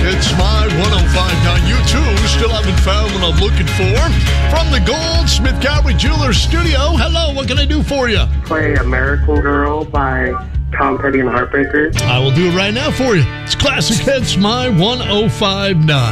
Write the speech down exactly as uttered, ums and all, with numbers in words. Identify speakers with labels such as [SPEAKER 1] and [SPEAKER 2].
[SPEAKER 1] It's my one oh five point nine. You too still haven't found what I'm looking for. From the Goldsmith Gallery Jewelers Studio. Hello, what can I do for you?
[SPEAKER 2] Play American Girl by Tom Petty and the Heartbreakers.
[SPEAKER 1] I will do it right now for you. It's Classic Hits, my one oh five point nine.